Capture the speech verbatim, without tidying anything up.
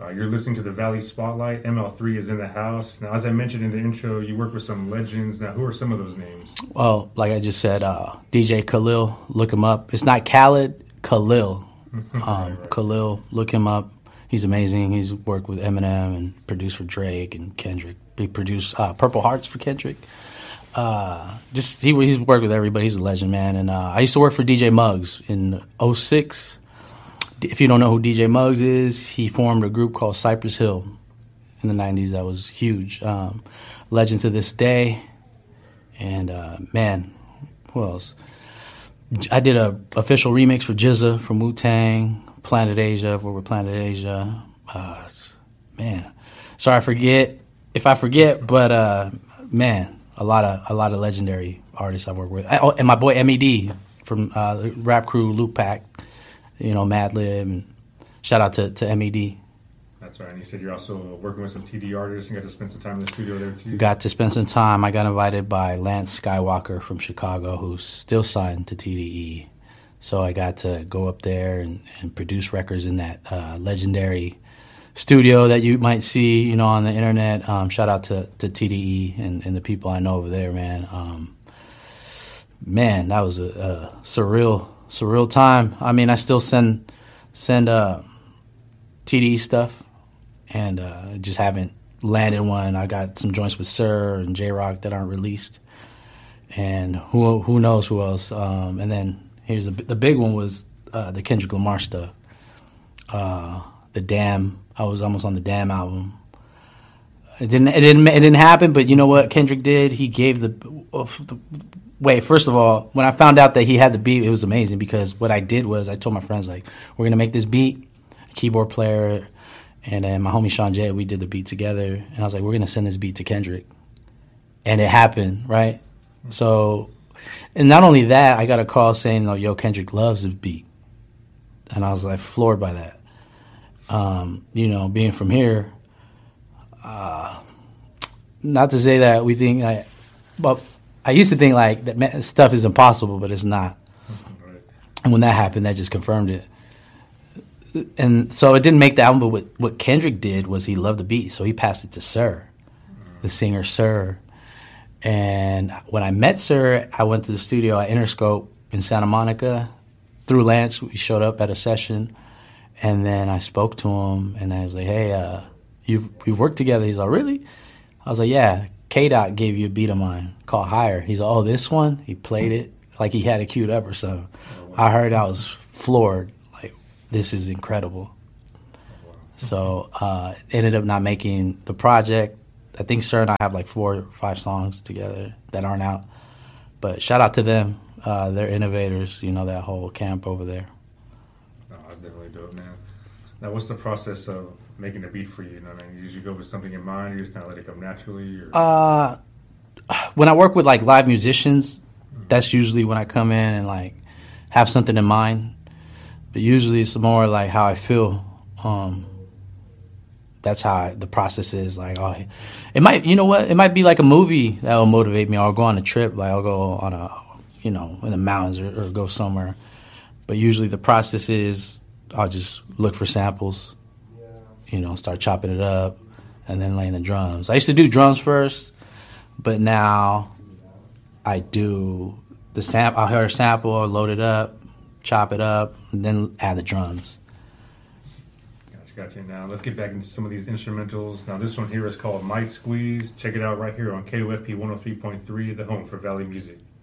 Uh, you're listening to the Valley Spotlight. M L three is in the house. Now, as I mentioned in the intro, you work with some legends. Now, who are some of those names? Well, like I just said, uh, D J Khalil, look him up. It's not Khaled, Khalil. Um, right, right. Khalil, look him up. He's amazing. He's worked with Eminem and produced for Drake and Kendrick. He produced uh, Purple Hearts for Kendrick. Uh, just he, he's worked with everybody. He's a legend, man. And uh, I used to work for D J Muggs in oh six. If you don't know who D J Muggs is, he formed a group called Cypress Hill in the nineties that was huge. Um, legend to this day. And, uh, man, who else? I did a official remix for J Z A from Wu-Tang, Planet Asia, for we're Planet Asia. Uh, man, sorry I forget if I forget, but uh, man, a lot of a lot of legendary artists I've worked with. Oh, and my boy M E D from uh, the rap crew Loop Pack, you know, Madlib, and shout out to, to M E D. That's right. And you said you're also working with some T D artists and got to spend some time in the studio there too. Got to spend some time. I got invited by Lance Skywalker from Chicago, who's still signed to T D E. So I got to go up there and, and produce records in that uh, legendary studio that you might see, you know, on the internet. Um, shout out to, to T D E and, and the people I know over there, man. Um, man, that was a, a surreal, surreal time. I mean, I still send send uh, T D E stuff. And uh, just haven't landed one. I got some joints with Sir and J-Rock that aren't released. And who who knows who else. Um, and then here's the, the big one was uh, the Kendrick Lamar stuff. Uh, the Damn. I was almost on the Damn album. It didn't it didn't it didn't happen, but you know what Kendrick did? He gave the, uh, the wait, first of all, when I found out that he had the beat, it was amazing because what I did was I told my friends, like, we're going to make this beat, keyboard player. And then my homie Sean J, we did the beat together. And I was like, we're going to send this beat to Kendrick. And it happened, right? So, and not only that, I got a call saying, oh, yo, Kendrick loves the beat. And I was like floored by that. Um, you know, being from here, uh, not to say that we think, like, but I used to think like that stuff is impossible, but it's not. Right. And when that happened, that just confirmed it. And so it didn't make the album, but what, what Kendrick did was he loved the beat, so he passed it to Sir, the singer Sir. And when I met Sir, I went to the studio at Interscope in Santa Monica. Through Lance, we showed up at a session, and then I spoke to him, and I was like, hey, uh, you've, we've worked together. He's like, really? I was like, yeah, K-Dot gave you a beat of mine called Higher. He's like, oh, this one? He played it like he had it queued up or something. I heard I was floored. This is incredible. So uh, ended up not making the project. I think Sir and I have like four or five songs together that aren't out. But shout out to them. Uh, they're innovators, you know, that whole camp over there. Oh, that's definitely dope, man. Now, what's the process of making a beat for you? You know what I mean? You usually go with something in mind, you just kind of let it come naturally? Or? Uh, when I work with like live musicians, mm-hmm. that's usually when I come in and like have something in mind. But usually it's more like how I feel. Um, that's how I, the process is. Like, oh, it might, you know what? It might be like a movie that will motivate me. Or I'll go on a trip. Like, I'll go on a, you know, in the mountains or, or go somewhere. But usually the process is I'll just look for samples, you know, start chopping it up, and then laying the drums. I used to do drums first, but now I do the sample. I'll hear a sample, I'll load it up, chop it up, and then add the drums. Gotcha, gotcha. Now let's get back into some of these instrumentals. Now this one here is called Might Squeeze. Check it out right here on K O F P one oh three point three, the home for Valley Music.